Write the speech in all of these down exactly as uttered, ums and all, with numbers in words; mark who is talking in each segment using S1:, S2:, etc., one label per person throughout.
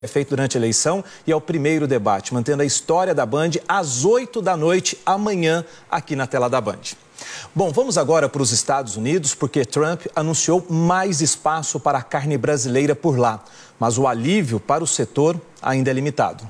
S1: É feito durante a eleição e é o primeiro debate, mantendo a história da Band às oito da noite, amanhã, aqui na tela da Band. Bom, vamos agora para os Estados Unidos, porque Trump anunciou mais espaço para a carne brasileira por lá. Mas o alívio para o setor ainda é limitado.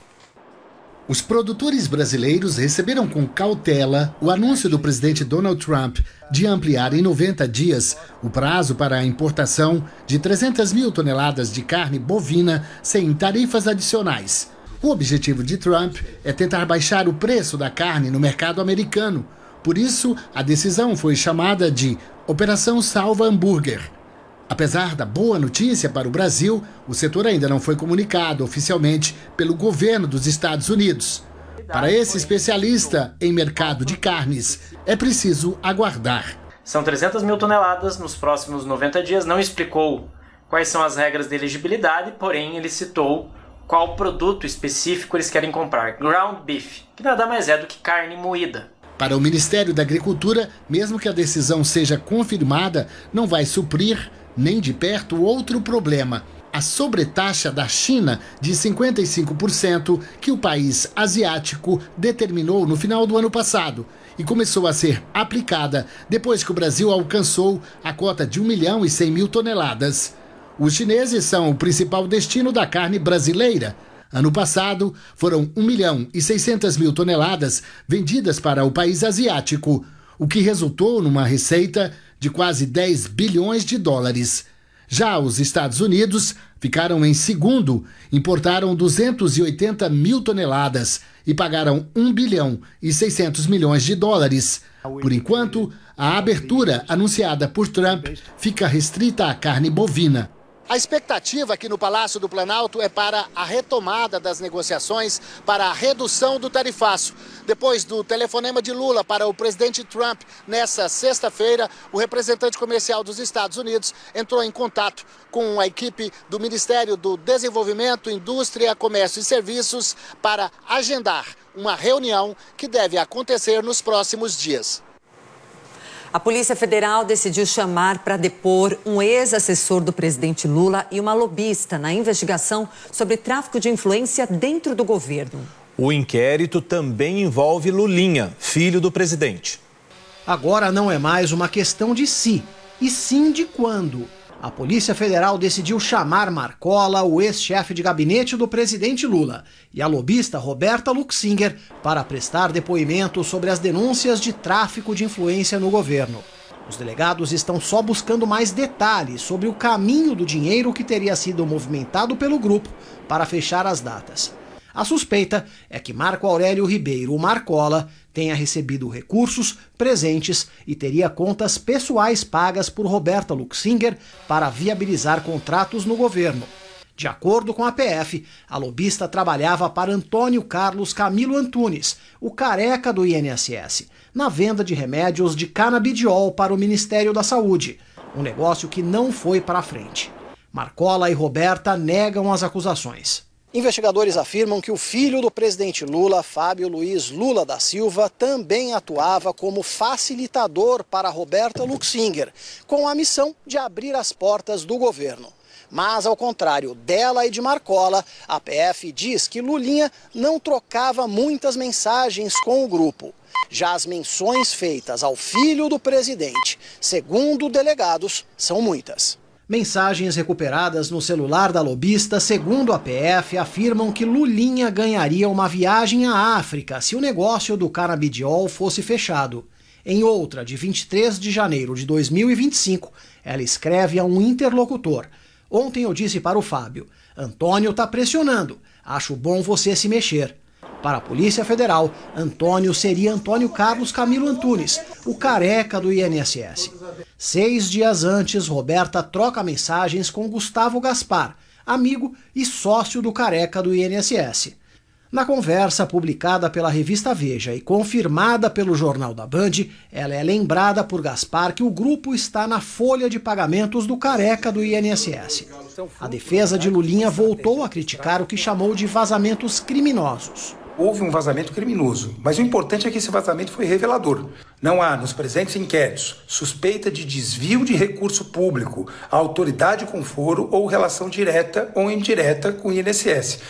S2: Os produtores brasileiros receberam com cautela o anúncio do presidente Donald Trump de ampliar em noventa dias o prazo para a importação de trezentas mil toneladas de carne bovina sem tarifas adicionais. O objetivo de Trump é tentar baixar o preço da carne no mercado americano. Por isso, a decisão foi chamada de Operação Salva Hambúrguer. Apesar da boa notícia para o Brasil, o setor ainda não foi comunicado oficialmente pelo governo dos Estados Unidos. Para esse especialista em mercado de carnes, é preciso aguardar.
S3: São trezentas mil toneladas nos próximos noventa dias. Não explicou quais são as regras de elegibilidade, porém ele citou qual produto específico eles querem comprar. Ground beef, que nada mais é do que carne moída.
S2: Para o Ministério da Agricultura, mesmo que a decisão seja confirmada, não vai suprir nem de perto outro problema: a sobretaxa da China de cinquenta e cinco por cento que o país asiático determinou no final do ano passado e começou a ser aplicada depois que o Brasil alcançou a cota de um milhão e cem mil toneladas. Os chineses são o principal destino da carne brasileira. Ano passado, foram um milhão e seiscentas mil toneladas vendidas para o país asiático, o que resultou numa receita de quase dez bilhões de dólares. Já os Estados Unidos ficaram em segundo, importaram duzentas e oitenta mil toneladas e pagaram um bilhão e seiscentos milhões de dólares. Por enquanto, a abertura anunciada por Trump fica restrita à carne bovina. A expectativa aqui no Palácio do Planalto é para a retomada das negociações para a redução do tarifaço. Depois do telefonema de Lula para o presidente Trump nessa sexta-feira, o representante comercial dos Estados Unidos entrou em contato com a equipe do Ministério do Desenvolvimento, Indústria, Comércio e Serviços para agendar uma reunião que deve acontecer nos próximos dias.
S4: A Polícia Federal decidiu chamar para depor um ex-assessor do presidente Lula e uma lobista na investigação sobre tráfico de influência dentro do governo.
S1: O inquérito também envolve Lulinha, filho do presidente.
S5: Agora não é mais uma questão de se, e sim de quando. A Polícia Federal decidiu chamar Marcola, o ex-chefe de gabinete do presidente Lula, e a lobista Roberta Luxinger para prestar depoimento sobre as denúncias de tráfico de influência no governo. Os delegados estão só buscando mais detalhes sobre o caminho do dinheiro que teria sido movimentado pelo grupo para fechar as datas. A suspeita é que Marco Aurélio Ribeiro, o Marcola, tenha recebido recursos, presentes e teria contas pessoais pagas por Roberta Luxinger para viabilizar contratos no governo. De acordo com a P F, a lobista trabalhava para Antônio Carlos Camilo Antunes, o careca do I N S S, na venda de remédios de canabidiol para o Ministério da Saúde, um negócio que não foi para frente. Marcola e Roberta negam as acusações. Investigadores afirmam que o filho do presidente Lula, Fábio Luiz Lula da Silva, também atuava como facilitador para Roberta Luxinger, com a missão de abrir as portas do governo. Mas, ao contrário dela e de Marcola, a P F diz que Lulinha não trocava muitas mensagens com o grupo. Já as menções feitas ao filho do presidente, segundo delegados, são muitas. Mensagens recuperadas no celular da lobista, segundo a P F, afirmam que Lulinha ganharia uma viagem à África se o negócio do canabidiol fosse fechado. Em outra, de vinte e três de janeiro de dois mil e vinte e cinco, ela escreve a um interlocutor: "Ontem eu disse para o Fábio, Antônio tá pressionando, acho bom você se mexer." Para a Polícia Federal, Antônio seria Antônio Carlos Camilo Antunes, o careca do I N S S. Seis dias antes, Roberta troca mensagens com Gustavo Gaspar, amigo e sócio do careca do I N S S. Na conversa publicada pela revista Veja e confirmada pelo Jornal da Band, ela é lembrada por Gaspar que o grupo está na folha de pagamentos do careca do I N S S. A defesa de Lulinha voltou a criticar o que chamou de vazamentos criminosos.
S6: Houve um vazamento criminoso, mas o importante é que esse vazamento foi revelador. Não há, nos presentes inquéritos, suspeita de desvio de recurso público, autoridade com foro ou relação direta ou indireta com o I N S S.